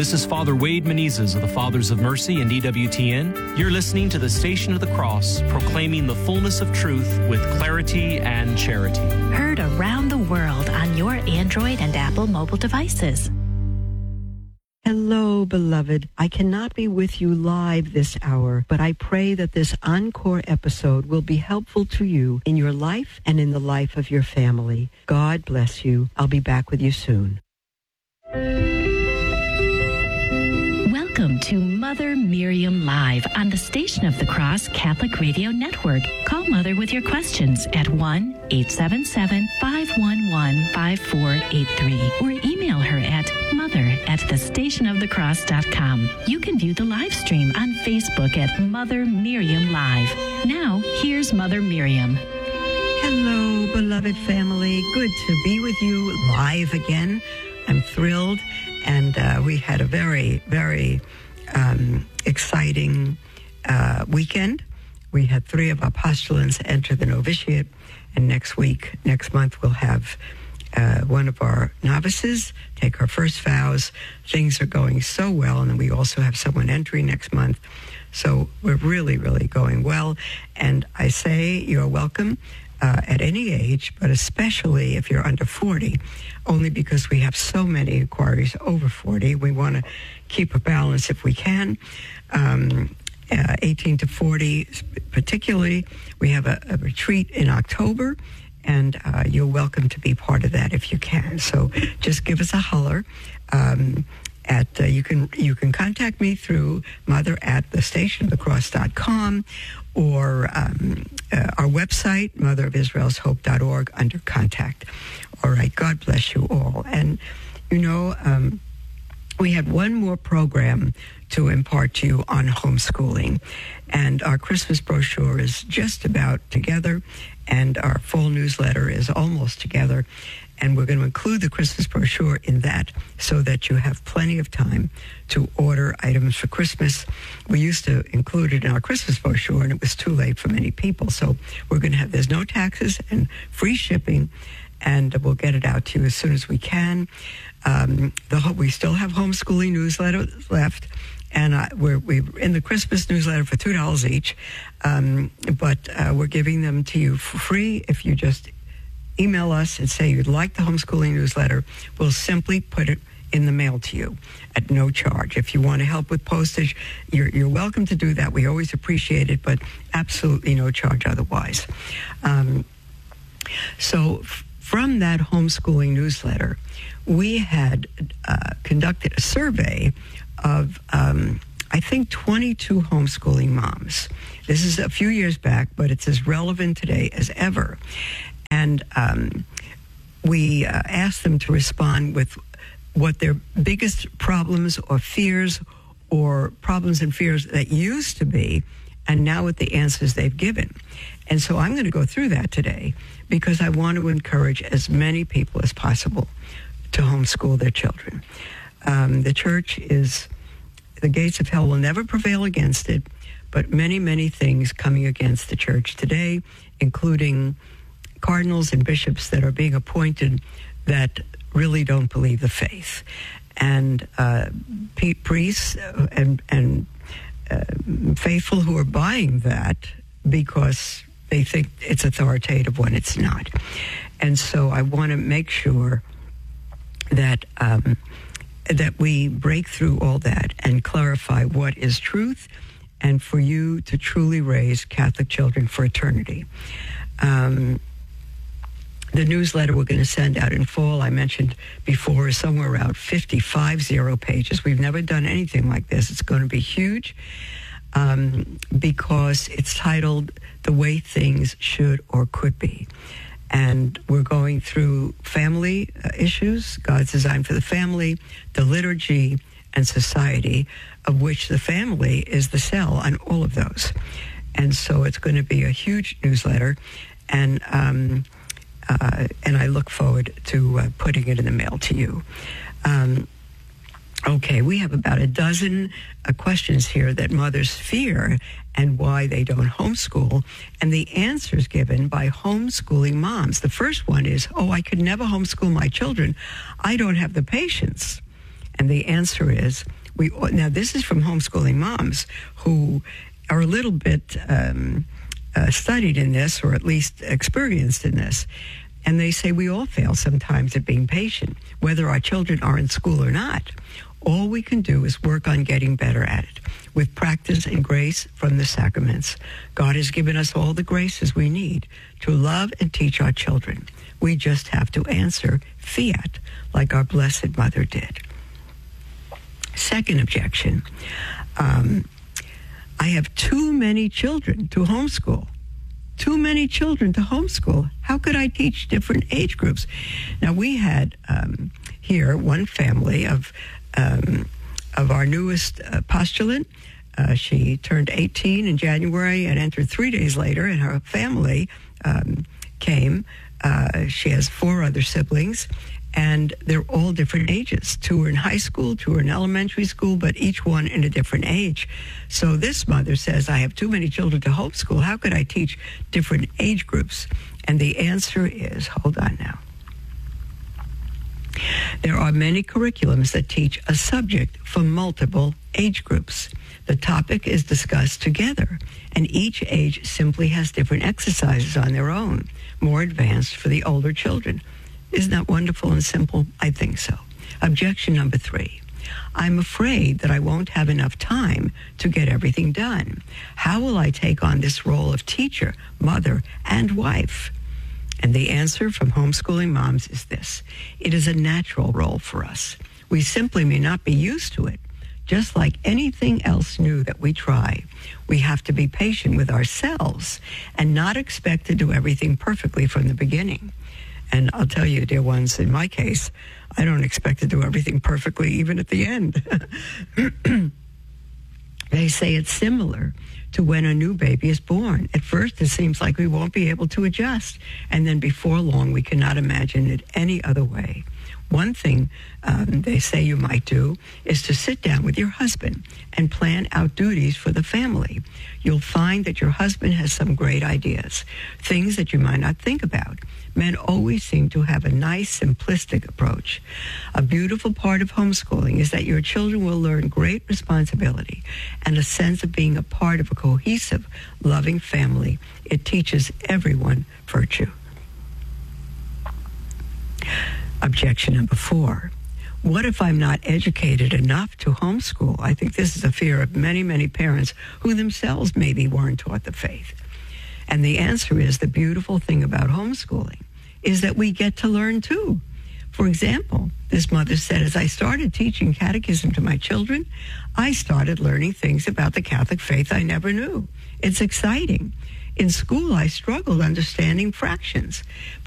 This is Father Wade Menezes of the Fathers of Mercy and EWTN. You're listening to the Station of the Cross, proclaiming the fullness of truth with clarity and charity. Heard around the world on your Android and Apple mobile devices. Hello, beloved. I cannot be with you live this hour, but I pray that this encore episode will be helpful to you in your life and in the life of your family. God bless you. I'll be back with you soon. Welcome to Mother Miriam Live on the Station of the Cross Catholic Radio Network. Call Mother with your questions at 1-877-511-5483 or email her at mother@thestationofthecross.com. You can view the live stream on Facebook at Mother Miriam Live. Now, here's Mother Miriam. Hello, beloved family. Good to be with you live again. I'm thrilled. And we had a very, very exciting weekend. We had 3 of our postulants enter the novitiate. And next month, we'll have one of our novices take her first vows. Things are going so well. And then we also have someone entering next month. So we're really, really going well. And I say you're welcome at any age, but especially if you're under 40, only because we have so many inquiries over 40. We want to keep a balance if we can. 18 to 40, particularly, we have a retreat in October, and you're welcome to be part of that if you can. So just give us a holler. You can contact me through mother@thestationofthecross.com or our website, motherofisraelshope.org, under contact. All right, God bless you all. And, we had one more program to impart to you on homeschooling. And our Christmas brochure is just about together, and our fall newsletter is almost together. And we're going to include the Christmas brochure in that so that you have plenty of time to order items for Christmas. We used to include it in our Christmas brochure, and it was too late for many people. So we're going to have, there's no taxes and free shipping, and we'll get it out to you as soon as we can. We still have homeschooling newsletters left, and we're in the Christmas newsletter for $2 each, but we're giving them to you for free if you just email us and say you'd like the homeschooling newsletter. We'll simply put it in the mail to you at no charge. If you want to help with postage, you're welcome to do that. We always appreciate it, but absolutely no charge otherwise. So from that homeschooling newsletter, we had conducted a survey of, I think, 22 homeschooling moms. This is a few years back, but it's as relevant today as ever. And we asked them to respond with what their biggest problems or fears or problems and fears that used to be, and now with the answers they've given. And so I'm going to go through that today because I want to encourage as many people as possible to homeschool their children. The church the gates of hell will never prevail against it, but many, many things coming against the church today, including cardinals and bishops that are being appointed that really don't believe the faith, and priests and faithful who are buying that because they think it's authoritative when it's not. And so I want to make sure that that we break through all that and clarify what is truth, and for you to truly raise Catholic children for eternity. The newsletter we're going to send out in fall, I mentioned before, is somewhere around 50 pages. We've never done anything like this. It's going to be huge because it's titled The Way Things Should or Could Be. And we're going through family issues, God's design for the family, the liturgy, and society, of which the family is the cell on all of those. And so it's going to be a huge newsletter, and I look forward to putting it in the mail to you. Okay, we have about a dozen questions here that mothers fear and why they don't homeschool, and the answers given by homeschooling moms. The first one is, I could never homeschool my children. I don't have the patience. And the answer is, now this is from homeschooling moms who are a little bit studied in this, or at least experienced in this. And they say we all fail sometimes at being patient, whether our children are in school or not. All we can do is work on getting better at it with practice and grace from the sacraments. God has given us all the graces we need to love and teach our children. We just have to answer fiat like our Blessed Mother did. Second objection, I have too many children to homeschool. Too many children to homeschool. How could I teach different age groups? Now, we had here one family of our newest postulant. She turned 18 in January and entered 3 days later, and her family came. She has 4 other siblings, and they're all different ages. 2 are in high school, 2 are in elementary school, but each one in a different age. So this mother says, I have too many children to homeschool. How could I teach different age groups? And the answer is, hold on now. There are many curriculums that teach a subject for multiple age groups. The topic is discussed together, and each age simply has different exercises on their own, more advanced for the older children. Isn't that wonderful and simple? I think so. Objection number 3. I'm afraid that I won't have enough time to get everything done. How will I take on this role of teacher, mother, and wife? And the answer from homeschooling moms is this. It is a natural role for us. We simply may not be used to it. Just like anything else new that we try, we have to be patient with ourselves and not expect to do everything perfectly from the beginning. And I'll tell you, dear ones, in my case, I don't expect to do everything perfectly even at the end. They say it's similar to when a new baby is born. At first, it seems like we won't be able to adjust. And then before long, we cannot imagine it any other way. One thing they say you might do is to sit down with your husband and plan out duties for the family. You'll find that your husband has some great ideas, things that you might not think about. Men always seem to have a nice, simplistic approach. A beautiful part of homeschooling is that your children will learn great responsibility and a sense of being a part of a cohesive, loving family. It teaches everyone virtue. Objection number 4. What if I'm not educated enough to homeschool? I think this is a fear of many, many parents who themselves maybe weren't taught the faith. And the answer is, the beautiful thing about homeschooling is that we get to learn too. For example, this mother said, as I started teaching catechism to my children, I started learning things about the Catholic faith I never knew. It's exciting. In school, I struggled understanding fractions,